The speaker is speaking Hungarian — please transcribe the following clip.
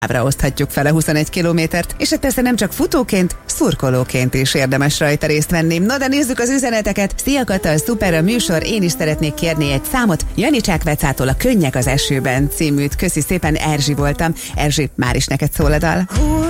oszthatjuk fel a 21 kilométert, és hát persze nem csak futóként, szurkolóként is érdemes rajta részt venni. No, de nézzük az üzeneteket. Szia Kata, szuper a műsor, én is szeretnék kérni egy számot. Janicsák Vecától a Könnyek az esőben címűt. Köszi szépen, Erzsi voltam. Erzsi, már is neked szól a dal.